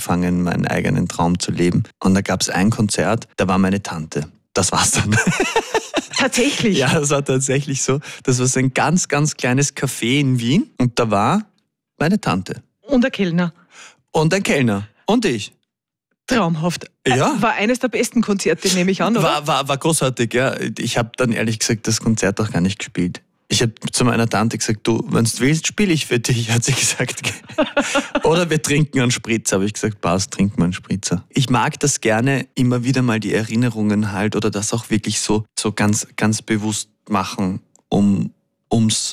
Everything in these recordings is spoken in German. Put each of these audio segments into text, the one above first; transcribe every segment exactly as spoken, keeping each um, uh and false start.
angefangen, meinen eigenen Traum zu leben. Und da gab es ein Konzert, da war meine Tante. Das war's dann. Tatsächlich? Ja, das war tatsächlich so. Das war so ein ganz, ganz kleines Café in Wien und da war meine Tante. Und der Kellner. Und ein Kellner. Und ich. Traumhaft. Ja. War eines der besten Konzerte, nehme ich an, oder? War, war, war großartig, ja. Ich habe dann ehrlich gesagt das Konzert auch gar nicht gespielt. Ich habe zu meiner Tante gesagt, du, wenn du willst, spiele ich für dich, hat sie gesagt. Oder wir trinken einen Spritzer, habe ich gesagt, passt, trinken wir einen Spritzer. Ich mag das gerne, immer wieder mal die Erinnerungen halt oder das auch wirklich so, so ganz, ganz bewusst machen, um es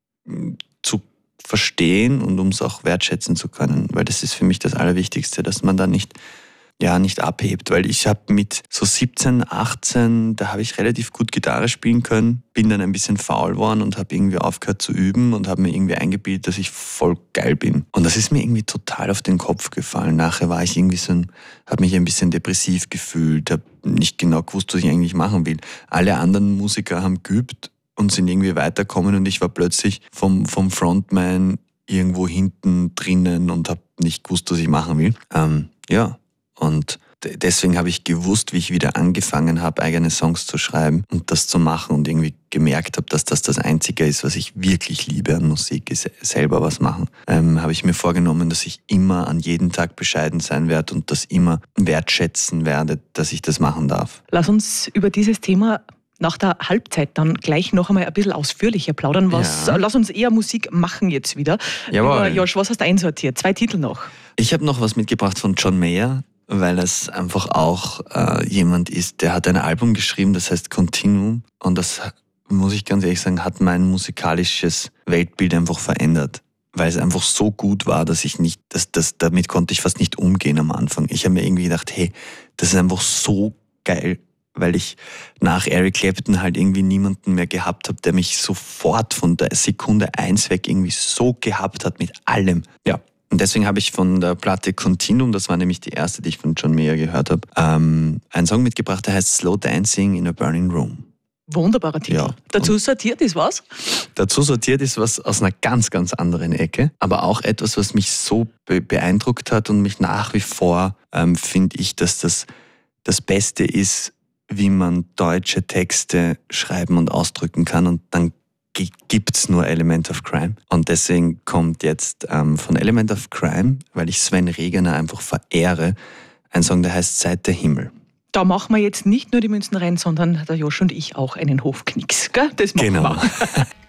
zu verstehen und um es auch wertschätzen zu können. Weil das ist für mich das Allerwichtigste, dass man da nicht ja, nicht abhebt, weil ich habe mit so siebzehn, achtzehn, da habe ich relativ gut Gitarre spielen können, bin dann ein bisschen faul geworden und habe irgendwie aufgehört zu üben und habe mir irgendwie eingebildet, dass ich voll geil bin. Und das ist mir irgendwie total auf den Kopf gefallen. Nachher war ich irgendwie so ein, habe mich ein bisschen depressiv gefühlt, habe nicht genau gewusst, was ich eigentlich machen will. Alle anderen Musiker haben geübt und sind irgendwie weitergekommen und ich war plötzlich vom, vom Frontman irgendwo hinten drinnen und habe nicht gewusst, was ich machen will. Ähm, ja. Und deswegen habe ich gewusst, wie ich wieder angefangen habe, eigene Songs zu schreiben und das zu machen und irgendwie gemerkt habe, dass das das Einzige ist, was ich wirklich liebe an Musik, ist selber was machen. Ähm, habe ich mir vorgenommen, dass ich immer an jedem Tag bescheiden sein werde und das immer wertschätzen werde, dass ich das machen darf. Lass uns über dieses Thema nach der Halbzeit dann gleich noch einmal ein bisschen ausführlicher plaudern. Was, ja. Lass uns eher Musik machen jetzt wieder. Jawohl. Josh, was hast du einsortiert? Zwei Titel noch. Ich habe noch was mitgebracht von John Mayer, weil es einfach auch äh, jemand ist, der hat ein Album geschrieben, das heißt Continuum. Und das, muss ich ganz ehrlich sagen, hat mein musikalisches Weltbild einfach verändert. Weil es einfach so gut war, dass ich nicht, dass, dass, damit konnte ich fast nicht umgehen am Anfang. Ich habe mir irgendwie gedacht, hey, das ist einfach so geil, weil ich nach Eric Clapton halt irgendwie niemanden mehr gehabt habe, der mich sofort von der Sekunde eins weg irgendwie so gehabt hat mit allem. Ja. Und deswegen habe ich von der Platte Continuum, das war nämlich die erste, die ich von John Mayer gehört habe, ähm, einen Song mitgebracht, der heißt Slow Dancing in a Burning Room. Wunderbarer Titel. Ja. Dazu sortiert ist was? Dazu sortiert ist was aus einer ganz, ganz anderen Ecke, aber auch etwas, was mich so be- beeindruckt hat und mich nach wie vor ähm, finde ich, dass das das Beste ist, wie man deutsche Texte schreiben und ausdrücken kann und dann gibt es nur Element of Crime. Und deswegen kommt jetzt ähm, von Element of Crime, weil ich Sven Regener einfach verehre, ein Song, der heißt Seit der Himmel. Da machen wir jetzt nicht nur die Münzen rein, sondern der Josh und ich auch einen Hofknicks. Gell? Das machen genau. wir.